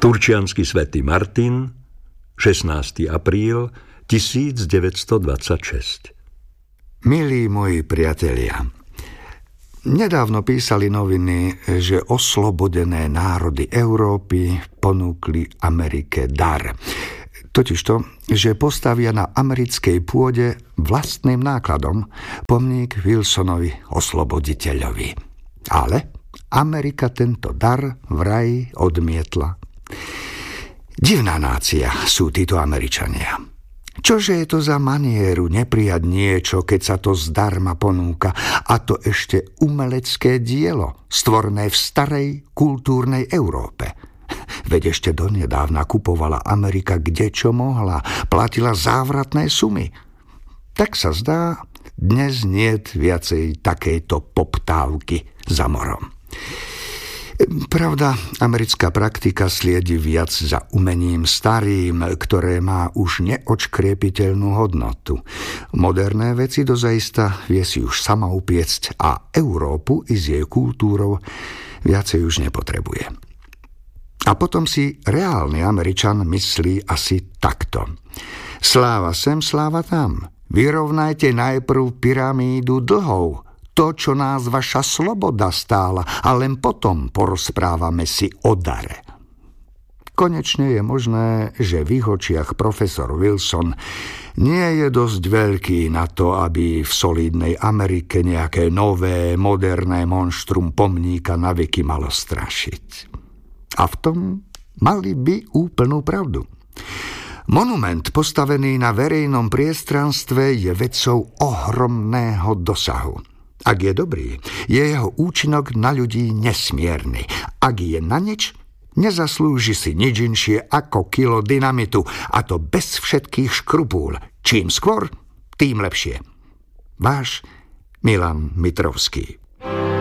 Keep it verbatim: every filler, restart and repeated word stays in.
Turčiansky svätý Martin, šestnásteho apríla tisícdeväťstodvadsaťšesť. Milí moji priatelia, nedávno písali noviny, že oslobodené národy Európy ponúkli Amerike dar. Totižto, že postavia na americkej pôde vlastným nákladom pomník Wilsonovi osloboditeľovi. Ale Amerika tento dar vraj odmietla. Divná nácia sú títo Američania. Čože je to za manieru neprijať niečo, keď sa to zdarma ponúka, a to ešte umelecké dielo, stvorné v starej kultúrnej Európe. Veď ešte donedávna kupovala Amerika kde čo mohla, platila závratné sumy. Tak sa zdá, dnes niet viacej takejto poptávky za morom. Pravda, americká praktika sliedi viac za umením starým, ktoré má už neodškriepiteľnú hodnotu. Moderné veci dozaista vie si už sama upiecť a Európu i s jej kultúrou viacej už nepotrebuje. A potom si reálny Američan myslí asi takto. Sláva sem, sláva tam. Vyrovnajte najprv pyramídu dlhov, to, čo nás vaša sloboda stála, a len potom porozprávame si o dare. Konečne je možné, že v ich očiach profesor Wilson nie je dosť veľký na to, aby v solidnej Amerike nejaké nové, moderné monštrum pomníka na veky malo strašiť. A v tom mali by úplnú pravdu. Monument postavený na verejnom priestranstve je vecou ohromného dosahu. Ak je dobrý, je jeho účinok na ľudí nesmierny. Ak je na nič, nezaslúži si nič inšie ako kilo dynamitu, a to bez všetkých škrupúl. Čím skôr, tým lepšie. Váš Milan Mitrovský.